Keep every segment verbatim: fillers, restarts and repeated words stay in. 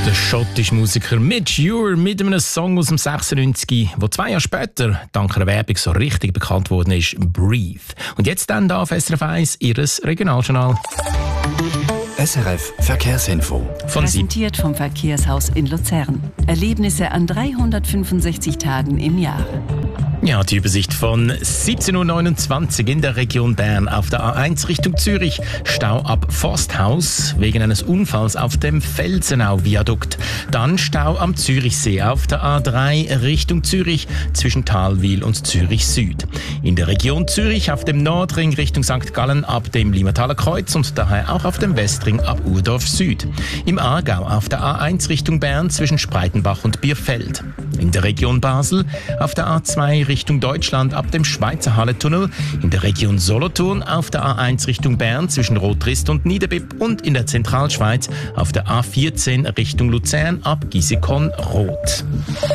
Der schottische Musiker Midge Ure mit einem Song aus dem sechsundneunzig, der zwei Jahre später dank einer Werbung so richtig bekannt worden ist, «Breathe». Und jetzt dann da auf S R F eins, Ihres Regionaljournal. S R F Verkehrsinfo. Von Präsentiert vom Verkehrshaus in Luzern. Erlebnisse an dreihundertfünfundsechzig Tagen im Jahr. Ja, die Übersicht von siebzehn Uhr neunundzwanzig in der Region Bern auf der A eins Richtung Zürich. Stau ab Forsthaus wegen eines Unfalls auf dem Felsenau-Viadukt. Dann Stau am Zürichsee auf der A drei Richtung Zürich zwischen Thalwil und Zürich Süd. In der Region Zürich auf dem Nordring Richtung Sankt Gallen ab dem Limataler Kreuz und daher auch auf dem Westring ab Urdorf Süd. Im Aargau auf der A eins Richtung Bern zwischen Spreitenbach und Bierfeld. In der Region Basel auf der A zwei Richtung Deutschland ab dem Schweizer Halletunnel, in der Region Solothurn auf der A eins Richtung Bern zwischen Rotrist und Niederbipp und in der Zentralschweiz auf der A vierzehn Richtung Luzern ab Gisikon-Roth.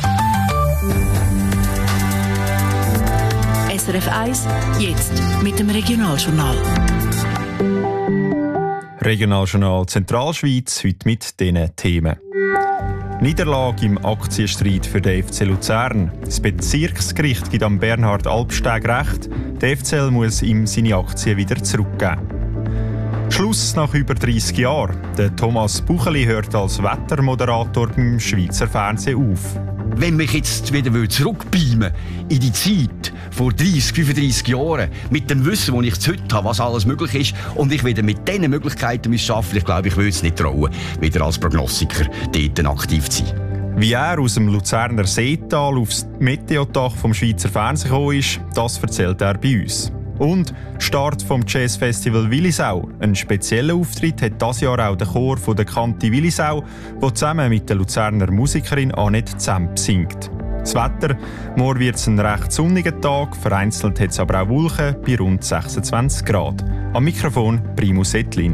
S R F eins, jetzt mit dem Regionaljournal. Regionaljournal Zentralschweiz, heute mit diesen Themen. Niederlage im Aktienstreit für den F C Luzern. Das Bezirksgericht gibt am Bernhard Albsteg recht. Der F C L muss ihm seine Aktien wieder zurückgeben. Schluss nach über dreissig Jahren. Der Thomas Bucheli hört als Wettermoderator beim Schweizer Fernsehen auf. Wenn mich jetzt wieder zurückbeamen in die Zeit vor dreissig, fünfunddreissig Jahren, mit dem Wissen, das ich jetzt heute habe, was alles möglich ist, und ich wieder mit diesen Möglichkeiten arbeiten, ich glaube, ich würde es nicht trauen, wieder als Prognostiker dort aktiv zu sein. Wie er aus dem Luzerner Seetal aufs Meteodach vom Schweizer Fernsehen gekommen ist, das erzählt er bei uns. Und Start vom Jazzfestival Willisau. Ein spezieller Auftritt hat dieses Jahr auch der Chor von der Kanti Willisau, der zusammen mit der Luzerner Musikerin Annette Zemp singt. Das Wetter, morgen wird es ein recht sonniger Tag, vereinzelt hat es aber auch Wolken bei rund sechsundzwanzig Grad. Am Mikrofon Primus Ettlin.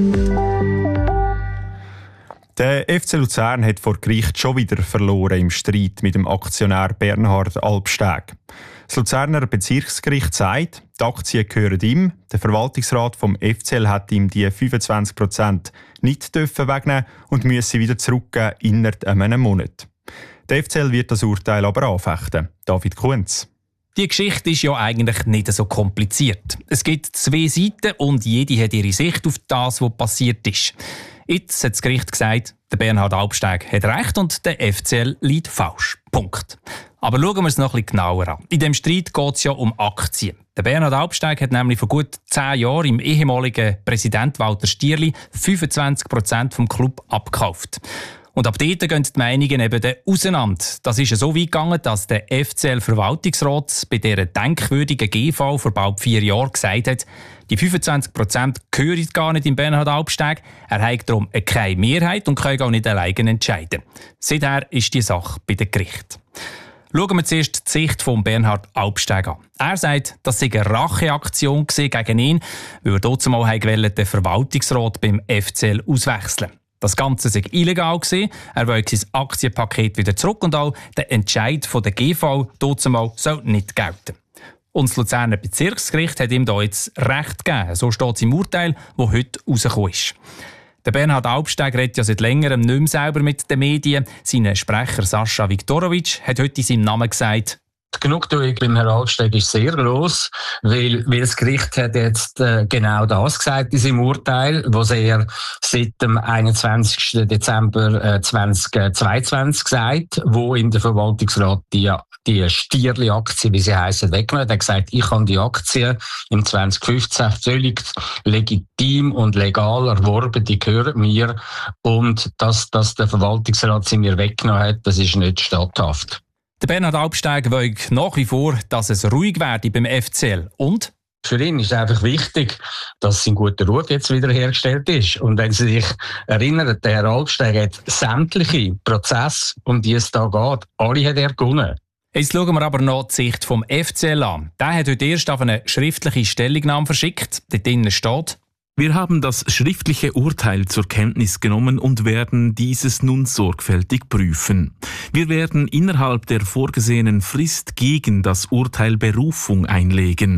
Der F C Luzern hat vor Gericht schon wieder verloren im Streit mit dem Aktionär Bernhard Albsteg. Das Luzerner Bezirksgericht sagt, die Aktien gehören ihm. Der Verwaltungsrat vom F C L hat ihm die fünfundzwanzig Prozent nicht wegnehmen und müsse sie wieder zurückgeben innerhalb einem Monat. Der F C L wird das Urteil aber anfechten. David Kunz. Die Geschichte ist ja eigentlich nicht so kompliziert. Es gibt zwei Seiten und jede hat ihre Sicht auf das, was passiert ist. Jetzt hat das Gericht gesagt, der Bernhard Albsteg hat recht und der F C L liegt falsch. Punkt. Aber schauen wir es noch ein bisschen genauer an. In diesem Streit geht es ja um Aktien. Der Bernhard Albsteg hat nämlich vor gut zehn Jahren im ehemaligen Präsident Walter Stierli fünfundzwanzig Prozent vom Club abgekauft. Und ab dort gehen die Meinungen eben auseinander. Das ist ja so weit gegangen, dass der F C L-Verwaltungsrat bei dieser denkwürdigen G V vor bald vier Jahren gesagt hat, die fünfundzwanzig Prozent gehören gar nicht im Bernhard Albsteg. Er hat darum keine Mehrheit und kann auch nicht alleine entscheiden. Seither ist die Sache bei den Gerichten. Schauen wir zuerst die Sicht von Bernhard Albsteg an. Er sagt, das sei eine Racheaktion gegen ihn, weil er dort zumal den Verwaltungsrat beim F C L auswechseln. Das Ganze sei illegal gewesen. Er will sein Aktienpaket wieder zurück und auch der Entscheid von der G V dort zumal soll nicht gelten. Und das Luzerner Bezirksgericht hat ihm da jetzt Recht gegeben. So steht es im Urteil, das heute rausgekommen ist. Der Bernhard Albsteg redet ja seit längerem nicht mehr selber mit den Medien. Sein Sprecher Sascha Viktorowitsch hat heute in seinem Namen gesagt, die Genugtuung beim Herrn Albsteg ist sehr gross, weil, weil das Gericht hat jetzt äh, genau das gesagt in seinem Urteil, was er seit dem einundzwanzigsten Dezember äh, zweitausendzweiundzwanzig sagt, wo ihm der Verwaltungsrat die, die Stierli-Aktie, wie sie heissen, weggenommen hat. Er hat gesagt, ich habe die Aktien im zwanzig fünfzehn völlig legitim und legal erworben, die gehören mir, und dass, dass der Verwaltungsrat sie mir weggenommen hat, das ist nicht statthaft. Der Bernhard Albsteg will nach wie vor, dass es ruhig werde beim F C L. Und? Für ihn ist einfach wichtig, dass sein guter Ruf jetzt wieder hergestellt ist. Und wenn Sie sich erinnern, der Herr Albsteg hat sämtliche Prozesse, um die es da geht, alle hat er gewonnen. Jetzt schauen wir aber noch die Sicht vom F C L an. Der hat heute erst auf eine schriftliche Stellungnahme verschickt. Dort drinnen steht: Wir haben das schriftliche Urteil zur Kenntnis genommen und werden dieses nun sorgfältig prüfen. Wir werden innerhalb der vorgesehenen Frist gegen das Urteil Berufung einlegen.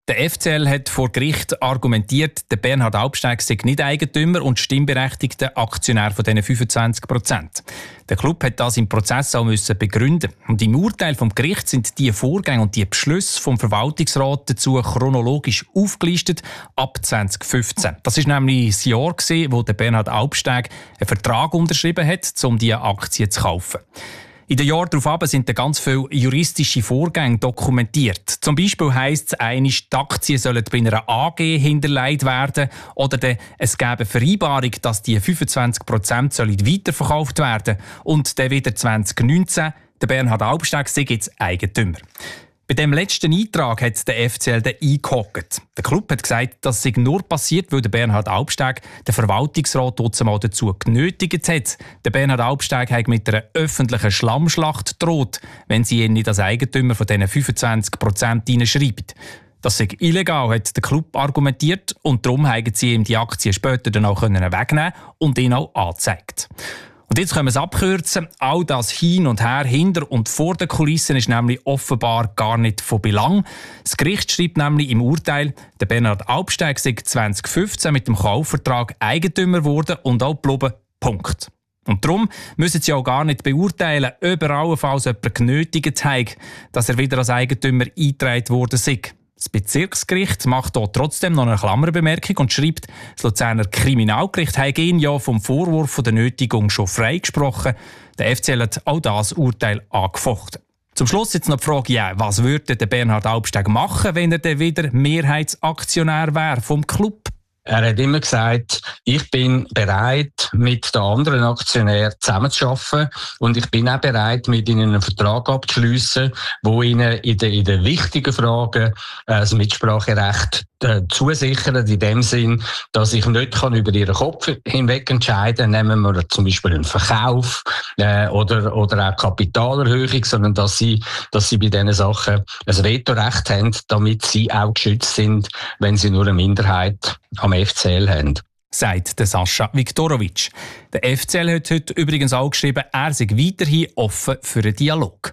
Der F C L hat vor Gericht argumentiert, der Bernhard Albsteg sei nicht Eigentümer und stimmberechtigter Aktionär von diesen fünfundzwanzig Prozent. Der Club hat das im Prozess auch müssen begründen. Und im Urteil vom Gericht sind die Vorgänge und die Beschlüsse vom Verwaltungsrat dazu chronologisch aufgelistet ab zwanzig fünfzehn. Das ist nämlich das Jahr gewesen, wo der Bernhard Albsteg einen Vertrag unterschrieben hat, um diese Aktien zu kaufen. In den Jahren darauf sind ganz viele juristische Vorgänge dokumentiert. Zum Beispiel heisst es einmal, die Aktien sollen bei einer A G hinterlegt werden oder dann, es gäbe eine Vereinbarung, dass die fünfundzwanzig Prozent weiterverkauft werden und dann wieder zwanzig neunzehn der Bernhard Albsteg sei jetzt Eigentümer. Bei dem letzten Eintrag hat der F C L eingehockt. Der Club hat gesagt, das sei nur passiert, weil der Bernhard Albsteg den Verwaltungsrat mal dazu genötigt hat. Der Bernhard Albsteg hat mit einer öffentlichen Schlammschlacht droht, wenn sie ihn nicht als Eigentümer von diesen fünfundzwanzig Prozent hineinschreiben. Das sei illegal, hat der Club argumentiert, und darum haben sie ihm die Aktien später dann auch wegnehmen und ihn auch angezeigt. Und jetzt können wir es abkürzen. All das hin und her, hinter und vor den Kulissen ist nämlich offenbar gar nicht von Belang. Das Gericht schreibt nämlich im Urteil, der Bernhard Albsteg sei zwanzig fünfzehn mit dem Kaufvertrag Eigentümer geworden und auch geblieben. Punkt. Und darum müssen sie auch gar nicht beurteilen, ob er allenfalls jemand genötigt hat, dass er wieder als Eigentümer eingetragen worden sei. Das Bezirksgericht macht hier trotzdem noch eine Klammerbemerkung und schreibt, das Luzerner Kriminalgericht habe ihn ja vom Vorwurf der Nötigung schon freigesprochen. Der F C L hat auch das Urteil angefochten. Zum Schluss jetzt noch die Frage, ja, was würde der Bernhard Albsteg machen, wenn er dann wieder Mehrheitsaktionär wäre vom Club? Er hat immer gesagt, ich bin bereit, mit den anderen Aktionären zusammenzuarbeiten und ich bin auch bereit, mit ihnen einen Vertrag abzuschliessen, wo ihnen in den, in den wichtigen Fragen äh, das Mitspracherecht äh, zusichert, in dem Sinn, dass ich nicht kann über ihren Kopf hinweg entscheiden kann, nehmen wir zum Beispiel einen Verkauf äh, oder, oder auch Kapitalerhöhung, sondern dass sie, dass sie bei diesen Sachen ein Vetorecht haben, damit sie auch geschützt sind, wenn sie nur eine Minderheit am F C L haben. Sagt der Sascha Viktorovic. Der F C L hat heute übrigens auch geschrieben, er sei weiterhin offen für einen Dialog.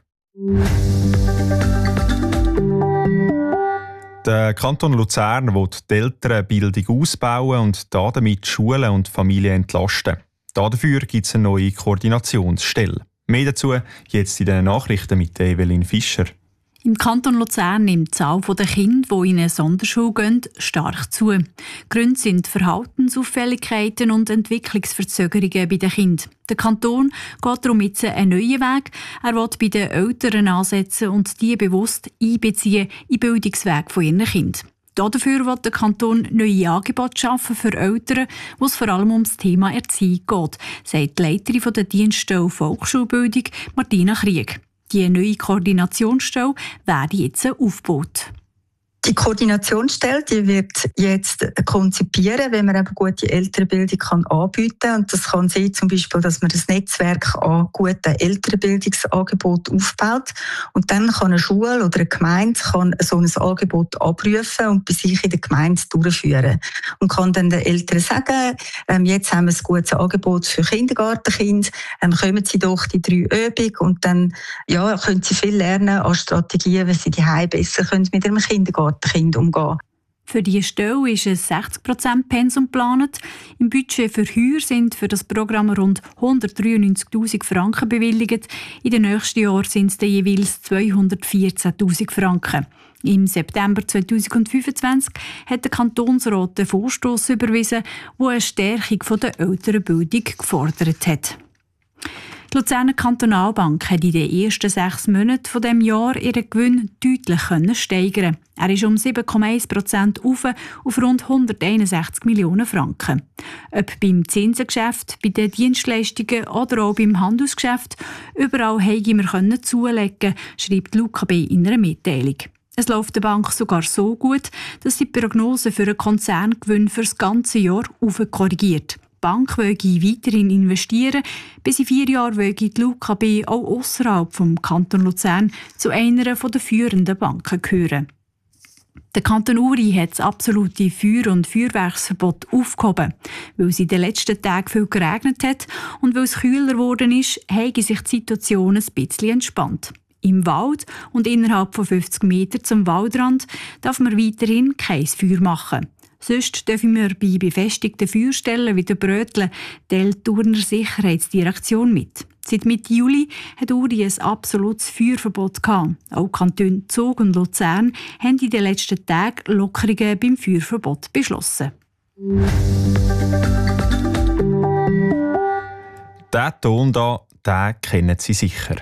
Der Kanton Luzern will die Elternbildung ausbauen und damit Schulen und Familien entlasten. Dafür gibt es eine neue Koordinationsstelle. Mehr dazu jetzt in den Nachrichten mit Evelyn Fischer. Im Kanton Luzern nimmt die Zahl der Kinder, die in eine Sonderschule gehen, stark zu. Gründe sind Verhaltensauffälligkeiten und Entwicklungsverzögerungen bei den Kindern. Der Kanton geht darum jetzt einen neuen Weg. Er will bei den Eltern ansetzen und die bewusst einbeziehen in den Bildungsweg von ihren Kindern. Dafür will der Kanton neue Angebote schaffen für Eltern, wo es vor allem um das Thema Erziehung geht, sagt die Leiterin der Dienststelle Volksschulbildung Martina Krieg. Die neue Koordinationsstelle werde jetzt aufgebaut. Die Koordinationsstelle die wird jetzt konzipieren, wenn man eben gute Elternbildung kann anbieten kann. Und das kann sein, zum Beispiel, dass man das Netzwerk an guten Elternbildungsangeboten aufbaut. Und dann kann eine Schule oder eine Gemeinde kann so ein Angebot abrufen und bei sich in der Gemeinde durchführen. Und kann dann den Eltern sagen, ähm, jetzt haben wir ein gutes Angebot für Kindergartenkinder, ähm, kommen Sie doch die drei Übungen und dann ja, können Sie viel lernen an Strategien, wie Sie die Heim besser können mit Ihrem Kindergarten Kind umgehen. Für diese Stelle ist ein sechzig Prozent Pensum geplant. Im Budget für Heuer sind für das Programm rund hundertdreiundneunzigtausend Franken bewilligt. In den nächsten Jahren sind es dann jeweils zweihundertvierzehntausend Franken. Im September zweitausendfünfundzwanzig hat der Kantonsrat den Vorstoss überwiesen, der eine Stärkung der Elternbildung gefordert hat. Die Luzerner Kantonalbank hat in den ersten sechs Monaten von diesem Jahr ihren Gewinn deutlich steigern. Er ist um sieben Komma eins Prozent auf, auf rund hunderteinundsechzig Millionen Franken. Ob beim Zinsengeschäft, bei den Dienstleistungen oder auch beim Handelsgeschäft, überall haben wir zulegen, schreibt Luca B. in einer Mitteilung. Es läuft der Bank sogar so gut, dass sie die Prognose für einen Konzerngewinn für das ganze Jahr aufkorrigiert. Die Bank will weiterhin investieren. Bis in vier Jahren will die Luca B. auch ausserhalb vom Kanton Luzern zu einer der führenden Banken gehören. Der Kanton Uri hat das absolute Feuer- und Feuerwerksverbot aufgehoben. Weil es in den letzten Tagen viel geregnet hat und weil es kühler geworden ist, hat sich die Situation ein bisschen entspannt. Im Wald und innerhalb von fünfzig Metern zum Waldrand darf man weiterhin kein Feuer machen. Sonst dürfen wir bei befestigten Feuerstellen wie der Brötle teilt die Urner Sicherheitsdirektion mit. Seit Mitte Juli hat Uri ein absolutes Feuerverbot gehabt. Auch Kantone Zug und Luzern haben in den letzten Tagen Lockerungen beim Feuerverbot beschlossen. Diesen Ton hier, den kennen Sie sicher.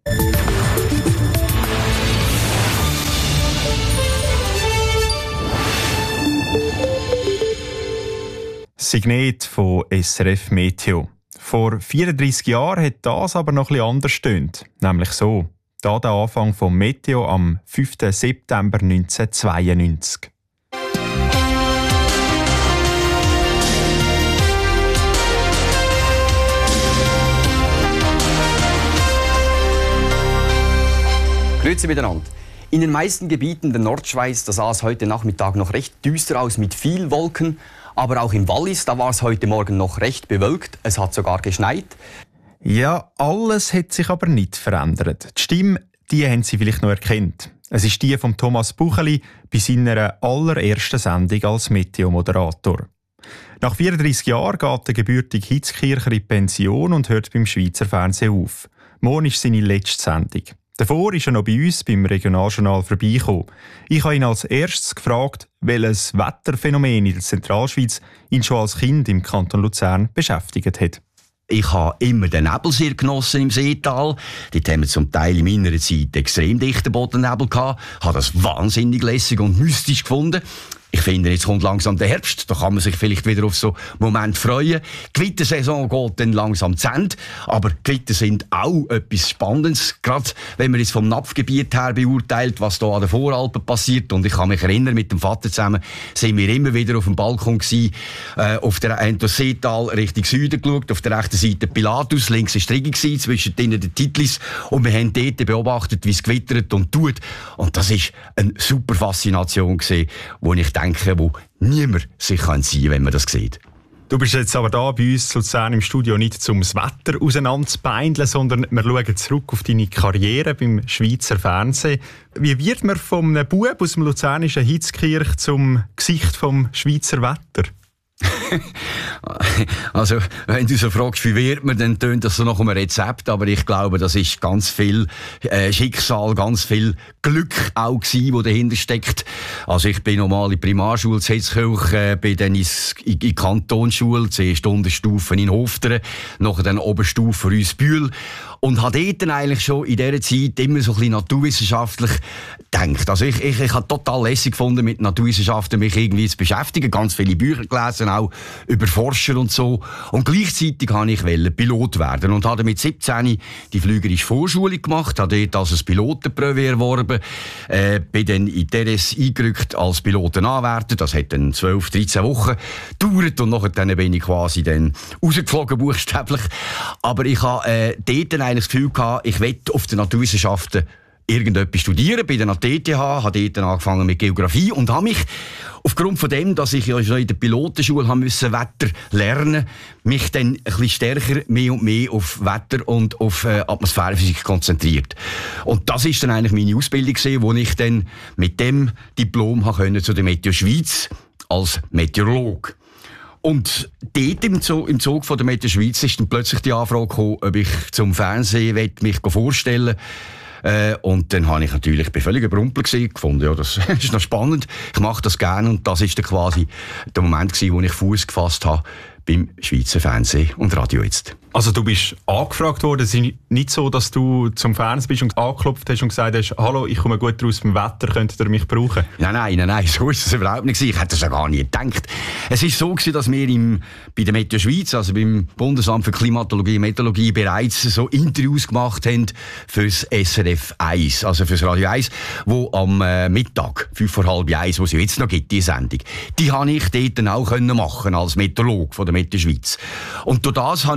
Signet von S R F Meteo. Vor vierunddreissig Jahren hat das aber noch etwas anders gestöhnt. Nämlich so. Da der Anfang vom Meteo am fünften September neunzehnhundertzweiundneunzig. Grüezi miteinander. In den meisten Gebieten der Nordschweiz da sah es heute Nachmittag noch recht düster aus mit viel Wolken. Aber auch im Wallis, da war es heute Morgen noch recht bewölkt. Es hat sogar geschneit. Ja, alles hat sich aber nicht verändert. Die Stimme, die haben Sie vielleicht noch erkannt. Es ist die von Thomas Bucheli bei seiner allerersten Sendung als Meteo-Moderator. Nach vierunddreissig Jahren geht der gebürtige Hitzkircher in Pension und hört beim Schweizer Fernsehen auf. Morgen ist seine letzte Sendung. Davor ist er noch bei uns beim Regionaljournal vorbeigekommen. Ich habe ihn als erstes gefragt, welches Wetterphänomen in der Zentralschweiz ihn schon als Kind im Kanton Luzern beschäftigt hat. Ich habe immer den Nebel sehr genossen im Seetal. Dort haben wir zum Teil in meiner Zeit extrem dichten Bodennebel gehabt. Ich habe das wahnsinnig lässig und mystisch gefunden. Ich finde, jetzt kommt langsam der Herbst, da kann man sich vielleicht wieder auf so einen Moment freuen. Die Gewittersaison geht dann langsam zu Ende, aber Gewitter sind auch etwas Spannendes, gerade wenn man jetzt vom Napfgebiet her beurteilt, was da an den Voralpen passiert. Und ich kann mich erinnern, mit dem Vater zusammen sind wir immer wieder auf dem Balkon gewesen, äh, auf der einen das Seetal Richtung Süden geschaut, auf der rechten Seite Pilatus, links war Strigi gewesen, zwischen denen die Titlis, und wir haben dort beobachtet, wie es gewittert und tut. Und das ist eine super Faszination gewesen, wo ich denke, wo niemand sich kann sein, wenn man das sieht. Du bist jetzt aber da bei uns in Luzern im Studio nicht um das Wetter auseinanderzubeindeln, sondern wir schauen zurück auf deine Karriere beim Schweizer Fernsehen. Wie wird man von einem Bub aus dem luzernischen Hitzkirch zum Gesicht vom Schweizer Wetter? Also, wenn du so fragst, wie wird man, dann tönt das so nach einem Rezept, aber ich glaube, das ist ganz viel äh, Schicksal, ganz viel Glück auch gewesen, wo dahinter steckt. Also ich bin normal in der Primarschule in Hitzkirch, äh, bin dann ins, in die Kantonsschule, zuerst Unterstufen in Hofteren, nachher dann Oberstufe Rüssbühl und habe dort dann eigentlich schon in dieser Zeit immer so ein bisschen naturwissenschaftlich gedacht. Also ich, ich, ich habe total lässig gefunden, mit Naturwissenschaften mich irgendwie zu beschäftigen, ganz viele Bücher gelesen, auch über Forscher und so. Und gleichzeitig wollte ich Pilot werden und habe mit siebzehn die flügerische Vorschule gemacht, habe dort als Pilotenprüfe erworben, äh, bin dann in Teres eingerückt als Pilotenanwärter. Das hat dann zwölf, dreizehn Wochen gedauert und nachher dann bin ich quasi dann rausgeflogen, buchstäblich. Aber ich habe äh, dort dann eigentlich das Gefühl gehabt, ich will auf den Naturwissenschaften irgendetwas studieren, bei der T T H, habe dort angefangen mit Geografie und habe mich aufgrund von dem, dass ich ja schon in der Pilotenschule haben müssen Wetter lernen, mich dann ein bisschen stärker mehr und mehr auf Wetter und auf äh, Atmosphärenphysik konzentriert. Und das ist dann eigentlich meine Ausbildung gewesen, wo ich dann mit dem Diplom habe zu der Meteo Schweiz als Meteorologe. Und dort im Zug, im Zug von der Meteo Schweiz ist dann plötzlich die Anfrage gekommen, ob ich zum Fernsehen mich vorstellen will. Äh, und dann habe ich natürlich, ich bin völlig überrumpelt gewesen, gefunden, ja, das ist noch spannend, ich mache das gerne. Und das ist dann quasi der Moment gewesen, wo ich Fuß gefasst habe beim Schweizer Fernsehen und Radio jetzt. Also du bist angefragt worden, es ist nicht so, dass du zum Fernsehen bist und angeklopft hast und gesagt hast, hallo, ich komme gut raus beim Wetter, könntet ihr mich brauchen? Nein, nein, nein, nein, so ist es überhaupt nicht. Ich hätte das ja gar nie gedacht. Es ist so gewesen, dass wir im, bei der Meteo Schweiz, also beim Bundesamt für Klimatologie und Meteorologie, bereits so Interviews gemacht haben fürs S R F eins, also fürs Radio eins, wo am äh, Mittag, fünf vor halb eins, wo es jetzt noch gibt, die Sendung, die habe ich dort dann auch können machen als Meteorologe von der Meteo Schweiz. Und durch das habe ich wahrscheinlich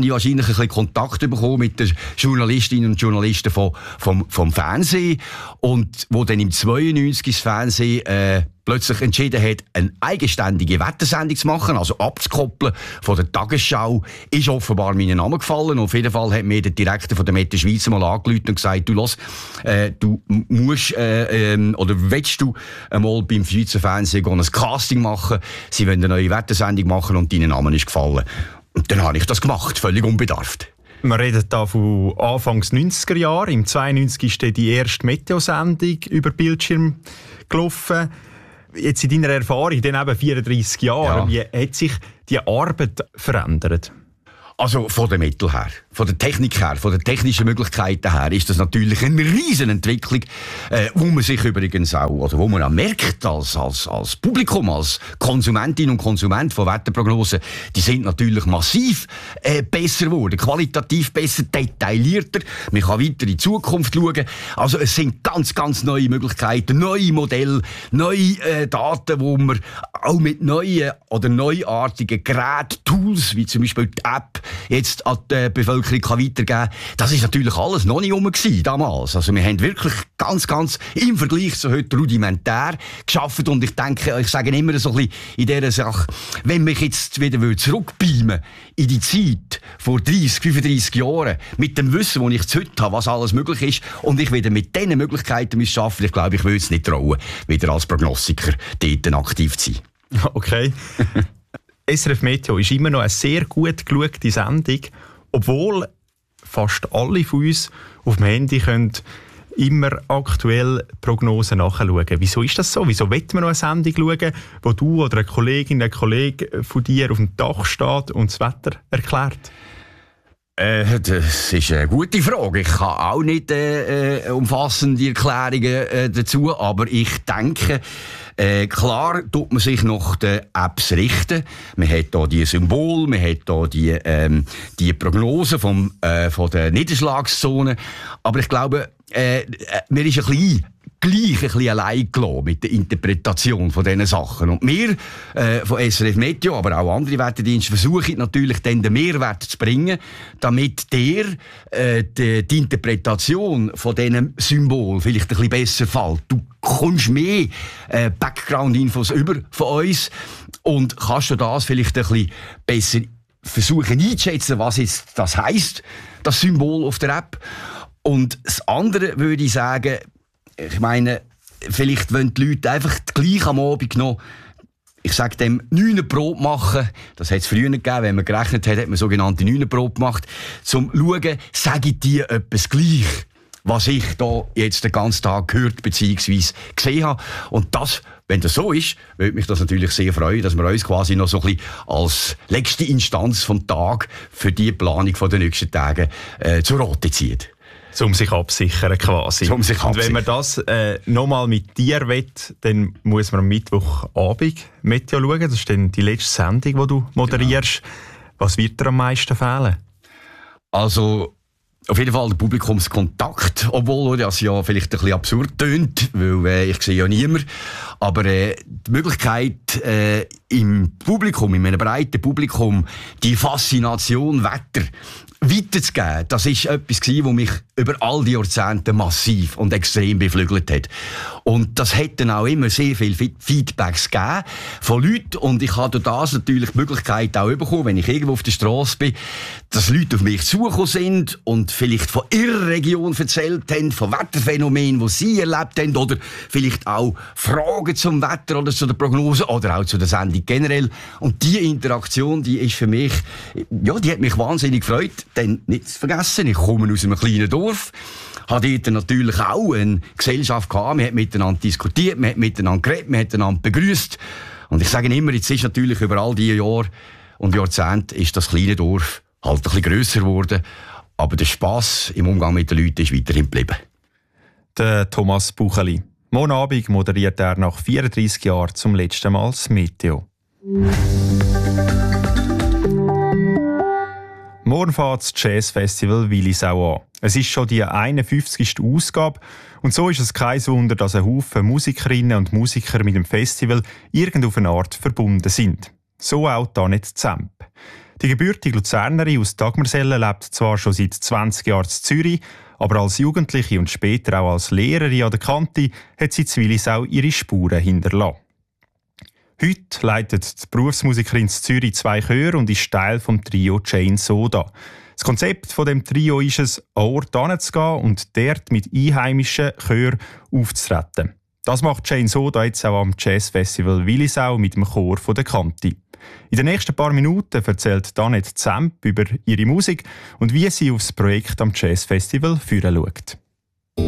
ein bisschen Kontakt bekommen mit den Journalistinnen und Journalisten vom, vom, vom Fernsehen. Und wo dann im zweiundneunzig das Fernsehen äh, plötzlich entschieden hat, eine eigenständige Wettersendung zu machen, also abzukoppeln von der Tagesschau, ist offenbar mein Name gefallen. Und auf jeden Fall hat mir der Direktor von der Mette Schweiz mal angerufen und gesagt, du lass, äh, du musst äh, ähm, oder willst du einmal beim Schweizer Fernsehen ein Casting machen, sie wollen eine neue Wettersendung machen und dein Name ist gefallen. Und dann habe ich das gemacht, völlig unbedarft. Wir reden hier von Anfangs neunziger Jahre. Im zweiundneunzig ist die erste Meteo-Sendung über Bildschirm gelaufen. Jetzt in deiner Erfahrung, dann eben vierunddreissig Jahre, ja. Wie hat sich die Arbeit verändert? Also von den Mitteln her, von der Technik her, von den technischen Möglichkeiten her ist das natürlich eine riesen Entwicklung, äh, wo man sich übrigens auch, oder wo man auch merkt als, als, als Publikum, als Konsumentin und Konsument von Wetterprognosen, die sind natürlich massiv äh, besser geworden, qualitativ besser, detaillierter, man kann weiter in die Zukunft schauen, also es sind ganz, ganz neue Möglichkeiten, neue Modelle, neue äh, Daten, wo man auch mit neuen oder neuartigen Geräten, Tools, wie zum Beispiel die App, jetzt an die Bevölkerung kann weitergeben kann. Das ist natürlich alles noch nicht rum gewesen, damals. Also wir haben wirklich ganz, ganz im Vergleich zu heute rudimentär geschafft. Und ich denke, ich sage immer so ein bisschen in dieser Sache, wenn mich jetzt wieder zurückbeamen in die Zeit vor dreissig, fünfunddreissig Jahren, mit dem Wissen, das ich jetzt heute habe, was alles möglich ist, und ich wieder mit diesen Möglichkeiten arbeiten, ich glaube, ich würde es nicht trauen, wieder als Prognostiker dort aktiv zu sein. Okay. S R F Meteo ist immer noch eine sehr gut geschaute Sendung, obwohl fast alle von uns auf dem Handy können immer aktuell Prognosen nachschauen. Wieso ist das so? Wieso will man noch eine Sendung schauen, wo du oder eine Kollegin, ein Kollege von dir auf dem Dach steht und das Wetter erklärt? Äh, das ist eine gute Frage. Ich habe auch nicht äh, umfassende Erklärungen äh, dazu, aber ich denke, Äh, klar tut man sich nach den Apps richten. Man hat hier die Symbole, man hat hier die, ähm, die Prognose vom, äh, von der Niederschlagszone. Aber ich glaube, äh, mir ist ein bisschen gleich ein bisschen allein gelassen mit der Interpretation von diesen Sachen. Und wir äh, von S R F Meteo, aber auch andere Wetterdienste, versuchen natürlich dann den Mehrwert zu bringen, damit der äh, die, die Interpretation von diesen Symbolen vielleicht ein bisschen besser fällt. Du kommst mehr äh, Background-Infos über von uns und kannst du das vielleicht ein bisschen besser versuchen einzuschätzen, was jetzt das heisst, das Symbol auf der App. Und das andere würde ich sagen, ich meine, vielleicht wollen die Leute einfach gleich am Abend noch, ich sage dem, neune Probe machen. Das hat es früher gegeben, wenn man gerechnet hat, hat man sogenannte neune Probe gemacht, zum schauen, sage ich dir etwas gleich, was ich da jetzt den ganzen Tag gehört bzw. gesehen habe. Und das, wenn das so ist, würde mich das natürlich sehr freuen, dass wir uns quasi noch so ein bisschen als letzte Instanz vom Tag für die Planung der nächsten Tage äh, zur Rate ziehen. Um sich absichern quasi. Um sich absichern. Und wenn man das äh, nochmal mit dir will, dann muss man am Mittwochabend Meteo schauen. Das ist dann die letzte Sendung, die du moderierst. Genau. Was wird dir am meisten fehlen? Also auf jeden Fall der Publikumskontakt, obwohl das ja vielleicht ein bisschen absurd tönt, weil äh, ich sehe ja niemand. Aber äh, die Möglichkeit äh, im Publikum, in einem breiten Publikum, die Faszination Wetter weiterzugeben, das ist etwas gewesen, was mich über all die Jahrzehnte massiv und extrem beflügelt hat. Und das hat dann auch immer sehr viel Feedbacks gegeben von Leuten. Und ich habe durch das natürlich die Möglichkeit auch bekommen, wenn ich irgendwo auf der Straße bin, dass Leute auf mich zugekommen sind und vielleicht von ihrer Region erzählt haben, von Wetterphänomenen, die sie erlebt haben, oder vielleicht auch Fragen zum Wetter oder zu der Prognose oder auch zu der Sendung generell. Und diese Interaktion, die ist für mich, ja, die hat mich wahnsinnig gefreut. Denn nicht zu vergessen, ich komme aus einem kleinen Dorf, habe dort natürlich auch eine Gesellschaft gehabt, wir haben miteinander diskutiert, wir haben miteinander geredet, wir haben miteinander begrüßt. Und ich sage immer, jetzt ist natürlich über all diese Jahre und Jahrzehnte ist das kleine Dorf halt ein bisschen grösser geworden, aber der Spass im Umgang mit den Leuten ist weiterhin geblieben. Der Thomas Bucheli. Morgen Abend moderiert er nach vierunddreissig Jahren zum letzten Mal das Meteo. Morgen fährt das Jazzfestival Willisau an. Es ist schon die einundfünfzigste Ausgabe und so ist es kein Wunder, dass ein Haufen Musikerinnen und Musiker mit dem Festival irgend auf eine Art verbunden sind. So auch Tanit Zemp. Die gebürtige Luzernerin aus Dagmersellen lebt zwar schon seit zwanzig Jahren in Zürich, aber als Jugendliche und später auch als Lehrerin an der Kante hat sie in Willisau ihre Spuren hinterlassen. Heute leitet die Berufsmusikerin in Zürich zwei Chöre und ist Teil des Trio Jane Soda. Das Konzept von dem Trio ist es, an Ort hinzugehen und dort mit einheimischen Chören aufzutreten. Das macht Jane Soda jetzt auch am Jazzfestival Willisau mit dem Chor von der Kante. In den nächsten paar Minuten erzählt Danette Zemp über ihre Musik und wie sie aufs Projekt am Jazzfestival führen schaut.